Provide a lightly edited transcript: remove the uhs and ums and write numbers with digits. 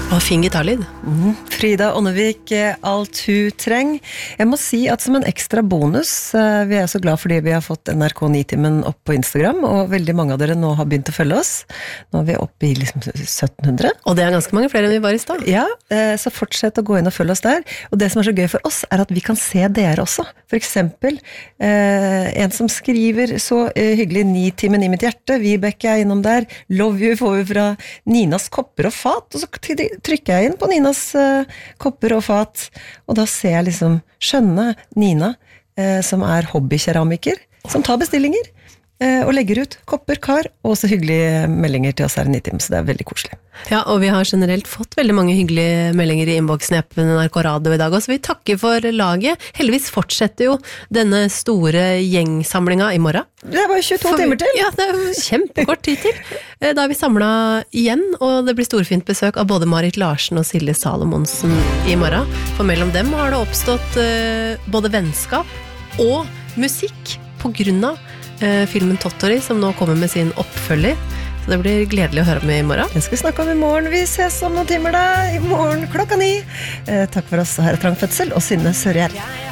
Og fin gitarlyd. Frida Ånnevik, alt hun treng. Jeg må si at som en ekstra bonus, vi er så glad fordi vi har fått NRK Nitimen opp på Instagram, og veldig mange av dere nå har begynt å følge oss. Nå er vi oppe i liksom 1700. Og det er ganske mange flere enn vi var i stad. Ja, så fortsett å gå inn og følge oss der. Og det som er så gøy for oss, er at vi kan se dere også. For eksempel, en som skriver så hyggelig 9-timen i mitt hjerte, Vibeke er innom der, love you får vi fra Ninas kopper og fat, og så trykker jeg inn på Ninas kopper og fat, og da ser jeg liksom skjønne Nina, som er hobbykeramiker, som tar bestillinger, og legger ut kopper, kar, og også hyggelige meldinger til oss her i Nitimen, så det er veldig koselig. Ja, og vi har generelt fått veldig mange hyggelige meldinger i innboksen i appen NRK Radio i dag, og så vi takker for laget. Heldigvis fortsetter jo denne store gjengsamlinga i morgen. Det var 22 timer til! Ja, det er jo kjempekort tid til. Da er vi samlet igjen, og det blir storfint besøk av både Marit Larsen og Silje Salomonsen i morgen. For mellom dem har det oppstått både vennskap og musikk på grunn av filmen Tottori, som nå kommer med sin oppfølger. Så det blir gledelig å høre om i morgen. Det skal vi snakke om i morgen. Vi ses om noen timer da, i morgen 9:00. Takk for oss, her er Trang Fødsel og Synne Sørgjerd.